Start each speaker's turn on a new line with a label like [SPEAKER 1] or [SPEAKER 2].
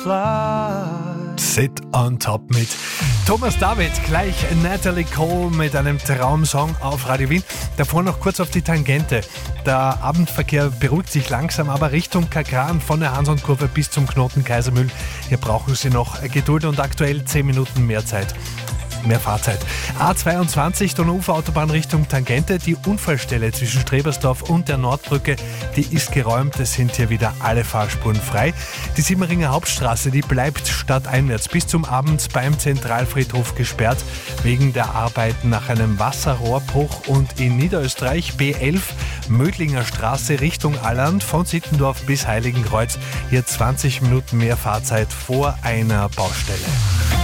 [SPEAKER 1] Sit on Top mit Thomas David, gleich Natalie Cole mit einem Traumsong auf Radio Wien. Davor noch kurz auf die Tangente. Der Abendverkehr beruhigt sich langsam, aber Richtung Kakran von der Hansonkurve bis zum Knoten Kaisermühl. Hier brauchen Sie noch Geduld und aktuell 10 Minuten mehr Fahrzeit. A22 Donauufer-Autobahn Richtung Tangente. Die Unfallstelle zwischen Strebersdorf und der Nordbrücke, die ist geräumt. Es sind hier wieder alle Fahrspuren frei. Die Siebenringer Hauptstraße, die bleibt stadteinwärts bis zum Abend beim Zentralfriedhof gesperrt, wegen der Arbeiten nach einem Wasserrohrbruch. Und in Niederösterreich B11 Mödlinger Straße Richtung Alland von Sittendorf bis Heiligenkreuz. Hier 20 Minuten mehr Fahrzeit vor einer Baustelle.